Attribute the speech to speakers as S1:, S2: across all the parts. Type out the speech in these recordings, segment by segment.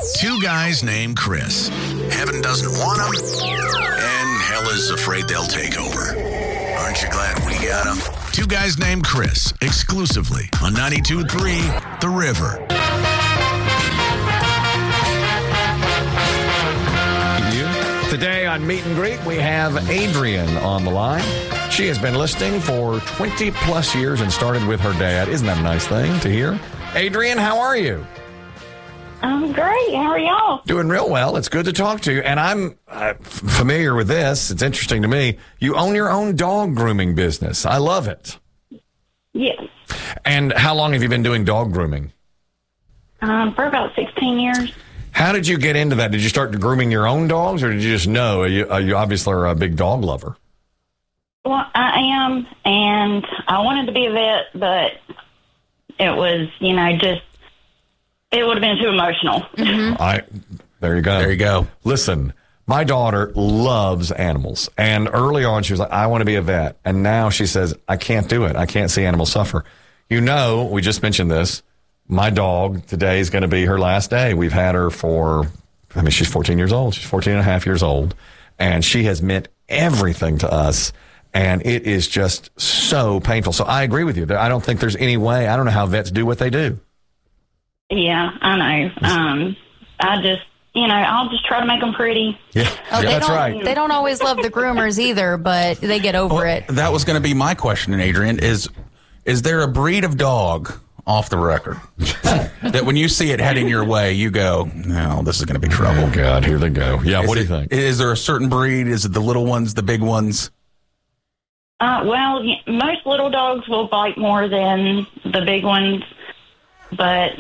S1: Two guys named Chris. Heaven doesn't want them, and hell is afraid they'll take over. Aren't you glad we got them? Two guys named Chris, exclusively on 92.3 The River.
S2: Today on Meet and Greet, we have Adrian on the line. She has been listening for 20 plus years and started with her dad. Isn't that a nice thing to hear? Adrian, how are you?
S3: I'm great. How are y'all?
S2: Doing real well. It's good to talk to you. And I'm familiar with this. It's interesting to me. You own your own dog grooming business. I love it.
S3: Yes.
S2: And how long have you been doing dog grooming?
S3: For about 16 years.
S2: How did you get into that? Did you start grooming your own dogs, or did you just know? You obviously are a big dog lover.
S3: Well, I am, and I wanted to be a vet, but it was, it would have been too emotional.
S2: Mm-hmm. There you go.
S4: There you go.
S2: Listen, my daughter loves animals, and early on she was like, I want to be a vet, and now she says, I can't do it. I can't see animals suffer. We just mentioned this. My dog today is going to be her last day. We've had her she's 14 years old. She's 14 and a half years old. And she has meant everything to us. And it is just so painful. So I agree with you. I don't think there's any way. I don't know how vets do what they do.
S3: Yeah, I know. I'll just try to make them pretty.
S2: Yeah, that's right.
S5: They don't always love the groomers either, but they get over it.
S4: That was going to be my question, Adrian, is there a breed of dog, off the record, that when you see it heading your way, you go, no, this is going to be trouble.
S2: Oh, God, here they go. Yeah, what do you think?
S4: Is there a certain breed? Is it the little ones, the big ones?
S3: Well, most little dogs will bite more than the big ones, but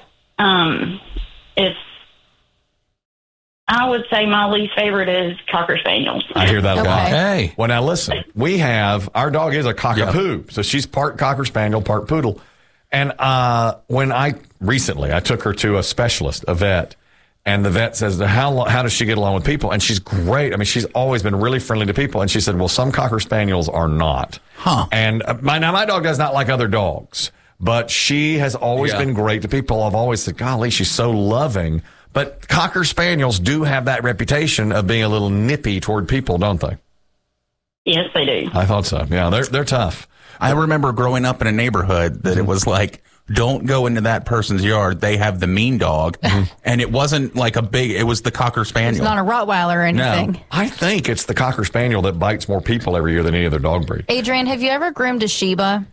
S3: I would say my least favorite is Cocker Spaniels.
S2: I hear that a lot.
S4: Hey.
S2: Well, now listen, our dog is a cockapoo, so she's part Cocker Spaniel, part poodle. And when I took her to a specialist, a vet, and the vet says, how does she get along with people? And she's great. I mean, she's always been really friendly to people. And she said, well, some Cocker Spaniels are not.
S4: Huh.
S2: And my dog does not like other dogs, but she has always been great to people. I've always said, golly, she's so loving. But Cocker Spaniels do have that reputation of being a little nippy toward people, don't they?
S3: Yes, they do.
S2: I thought so. Yeah, they're tough.
S4: I remember growing up in a neighborhood that it was like, don't go into that person's yard. They have the mean dog. And it wasn't like it was the Cocker Spaniel.
S5: It's not a Rottweiler or anything.
S4: No.
S2: I think it's the Cocker Spaniel that bites more people every year than any other dog breed.
S5: Adrian, have you ever groomed a Shiba?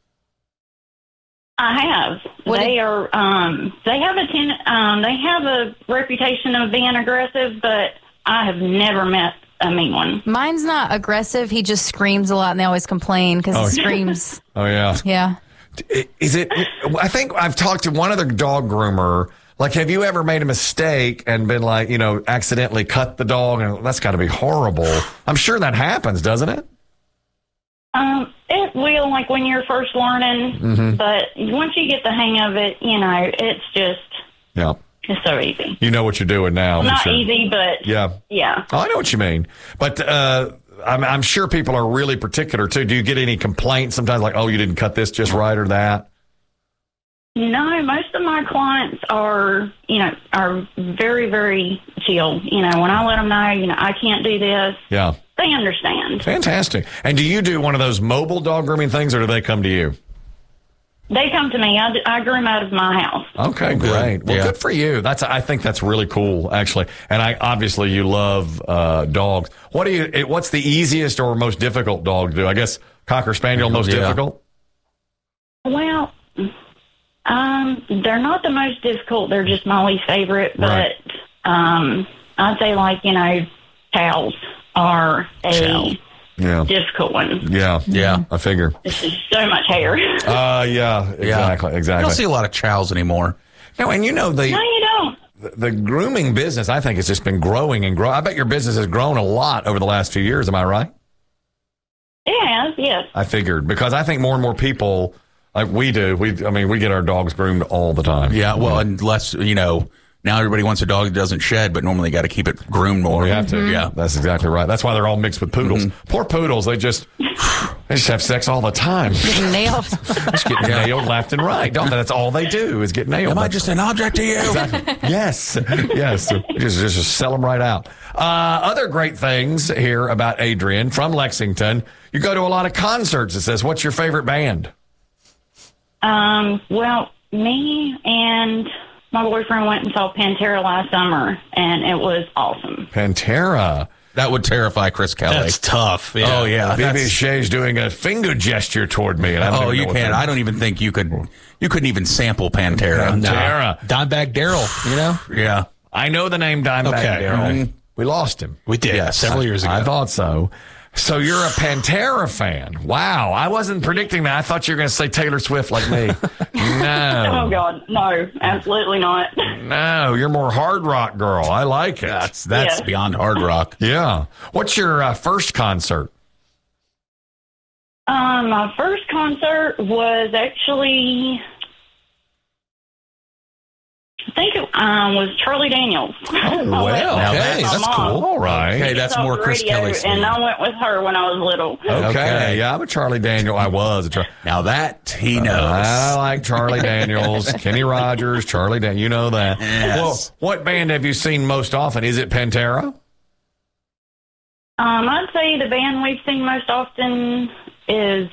S3: I have. They have a reputation of being aggressive, but I have never met a mean one.
S5: Mine's not aggressive. He just screams a lot, and they always complain because he screams.
S2: Oh, yeah.
S5: Yeah.
S2: Is it? I think I've talked to one other dog groomer. Like, have you ever made a mistake and been like, accidentally cut the dog? And that's got to be horrible. I'm sure that happens, doesn't it?
S3: It will, like when you're first learning, but once you get the hang of it, it's just, it's so easy.
S2: You know what you're doing now.
S3: Well, not easy, but yeah.
S2: Oh, I know what you mean. But I'm sure people are really particular too. Do you get any complaints sometimes, like, oh, you didn't cut this just right or that?
S3: No, most of my clients are very, very chill. When I let them know, I can't do this.
S2: Yeah.
S3: They understand.
S2: Fantastic. And do you do one of those mobile dog grooming things, or do they come to you?
S3: They come to me. I groom out of my house.
S2: Okay, great. Well, good for you. I think that's really cool, actually. And obviously you love dogs. What's the easiest or most difficult dog to do? I guess Cocker Spaniel most difficult?
S3: Well, they're not the most difficult. They're just my least favorite. But I'd say chows are a difficult one.
S2: Yeah. I figure.
S3: This is so much hair.
S2: Exactly.
S4: You don't see a lot of chows anymore.
S2: No, and
S3: No, you don't.
S2: The grooming business, I think, has just been growing and growing. I bet your business has grown a lot over the last few years. Am I right?
S3: It has, yes.
S2: I figured, because I think more and more people, like we do, we get our dogs groomed all the time.
S4: Yeah, well, unless, Now everybody wants a dog that doesn't shed, but normally you got to keep it groomed more.
S2: We have to.
S4: Yeah.
S2: That's exactly right. That's why they're all mixed with poodles. Poor poodles. They just have sex all the time.
S5: Getting nailed.
S2: Just get nailed left and right. That's all they do is get nailed.
S4: Am I just an object to you?
S2: Exactly. Yes. Yes. Just sell them right out. Other great things here about Adrian from Lexington. You go to a lot of concerts. It says, what's your favorite band?
S3: Well, me and my boyfriend went and saw Pantera last summer, and it was awesome.
S2: Pantera.
S4: That would terrify Chris Kelly.
S6: That's tough. Yeah.
S4: Oh, yeah.
S2: BB Shea's doing a finger gesture toward me. And
S4: You can't. I don't even think you could. You couldn't even sample Pantera.
S2: Pantera.
S6: Dimebag Daryl, you know?
S4: Yeah.
S2: I know the name Dimebag Daryl. We lost him.
S6: We did several years ago.
S2: I thought so. So you're a Pantera fan. Wow. I wasn't predicting that. I thought you were going to say Taylor Swift like me. No.
S3: Oh, God. No, absolutely not.
S2: No, you're more hard rock girl. I like it.
S4: That's
S3: Yeah.
S4: beyond hard rock.
S2: Yeah. What's your first concert?
S3: My first concert was actually, I think it was Charlie Daniels.
S2: Oh, well.
S4: Now
S6: Okay, that's cool.
S2: All right.
S4: Okay, that's more Chris Kelly speed.
S3: And I went with her when I was little.
S2: Okay. Yeah, I'm a Charlie Daniel. I was a Charlie.
S4: Now that he knows.
S2: I like Charlie Daniels, Kenny Rogers, Charlie Daniels. You know that.
S4: Yes.
S2: Well, what band have you seen most often? Is it Pantera?
S3: I'd say the band we've seen most often is,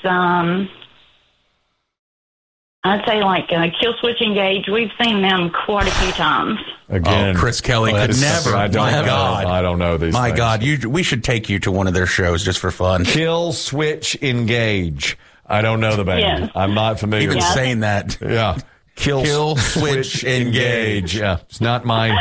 S3: I'd say like Kill Switch Engage. We've seen them quite a few times.
S2: Again,
S4: Chris Kelly could never.
S2: I don't
S4: My
S2: know.
S4: God.
S2: I don't know these.
S4: My
S2: things.
S4: God, we should take you to one of their shows just for fun.
S2: Kill Switch Engage. I don't know the band.
S3: Yes.
S2: I'm not familiar.
S4: Even
S2: with
S4: saying that.
S2: Yeah. Kill
S4: Switch Engage.
S2: Yeah. It's not my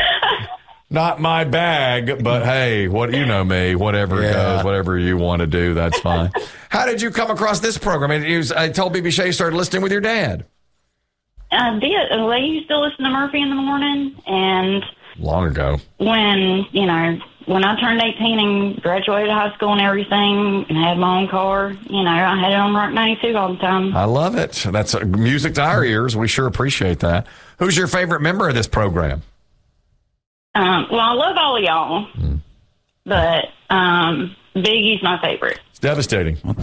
S2: bag, but hey, what you know me, whatever goes, whatever you want to do, that's fine. How did you come across this program? I told BB Shea you started listening with your dad.
S3: I did. They used to listen to Murphy in the morning, and
S2: Long ago.
S3: when I turned 18 and graduated high school and everything and had my own car, I had it on Rock 92 all the time.
S2: I love it. That's music to our ears. We sure appreciate that. Who's your favorite member of this program?
S3: Well, I love all of y'all, but Biggie's my favorite.
S2: It's devastating.
S4: Well,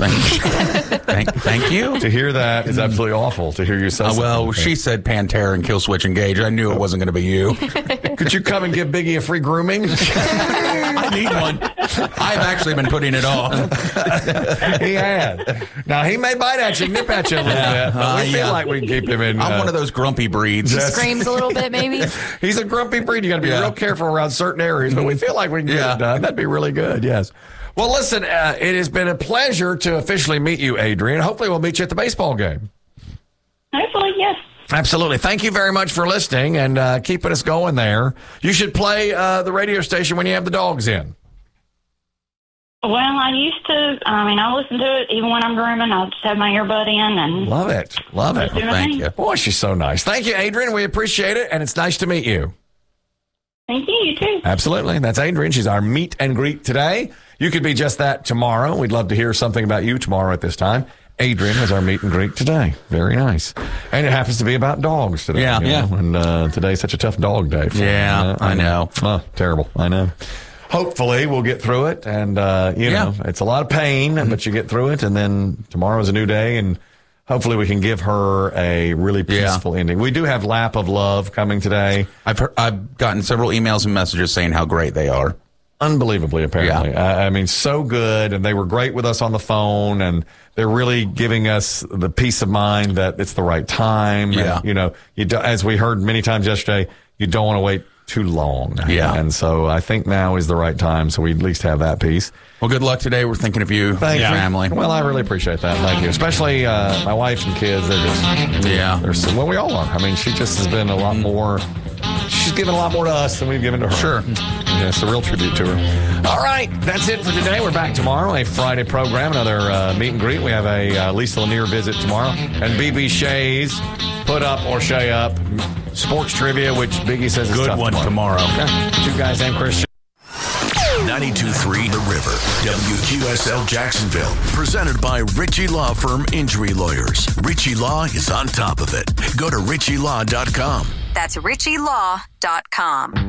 S4: thank you.
S2: To hear that is absolutely awful. To hear you say
S4: Well, she said Pantera and Kill Switch Engage. I knew it wasn't going to be you.
S2: Could you come and give Biggie a free grooming?
S4: I need one. I've actually been putting it off.
S2: He had. Now, he may bite at you, nip at you a little bit, but we feel like we can keep him in.
S4: I'm one of those grumpy breeds.
S5: Screams a little bit, maybe.
S2: He's a grumpy breed. You got to be real careful around certain areas, but we feel like we can get it done. That'd be really good, yes. Well, listen, it has been a pleasure to officially meet you, Adrian. Hopefully we'll meet you at the baseball game.
S3: Hopefully, yes.
S2: Absolutely. Thank you very much for listening and keeping us going there. You should play the radio station when you have the dogs in.
S3: Well, I used to. I listen to it even when I'm grooming. I'll just have my earbud in and
S2: Love it. Love it.
S3: do my
S4: Thank
S3: thing.
S4: you.
S2: Boy, she's so nice. Thank you, Adrian. We appreciate it, and it's nice to meet you.
S3: Thank you. You too.
S2: Absolutely. That's Adrian. She's our meet and greet today. You could be just that tomorrow. We'd love to hear something about you tomorrow at this time. Adrian is our meet and greet today. Very nice. And it happens to be about dogs today.
S4: Yeah.
S2: you know, And today's such a tough dog day.
S4: I know.
S2: Oh, terrible. I know. Hopefully we'll get through it. And, know, it's a lot of pain, but you get through it. And then tomorrow's a new day. And hopefully we can give her a really peaceful ending. We do have Lap of Love coming today.
S4: I've gotten several emails and messages saying how great they are.
S2: Unbelievably, apparently. I mean, so good. And they were great with us on the phone. And they're really giving us the peace of mind that it's the right time.
S4: Yeah.
S2: And, as we heard many times yesterday, you don't want to wait too long.
S4: Yeah.
S2: And so I think now is the right time. So we at least have that peace.
S4: Well, good luck today. We're thinking of you,
S2: Thank you.
S4: family.
S2: Well, I really appreciate that. Thank you. Especially my wife and kids. They're just, well, we all are. I mean, she just has been a lot more. She's given a lot more to us than we've given to her.
S4: Sure.
S2: Yeah, it's a real tribute to her. All right. That's it for today. We're back tomorrow, a Friday program, another meet and greet. We have a Lisa Lanier visit tomorrow. And BB Shea's Put Up or Shea Up sports trivia, which Biggie says is
S4: Good
S2: tough
S4: one tomorrow.
S2: Okay. You guys, I'm Chris.
S1: 92.3 The River, WQSL Jacksonville. Presented by Ritchie Law Firm Injury Lawyers. Ritchie Law is on top of it. Go to ritchielaw.com.
S7: That's RichieLaw.com.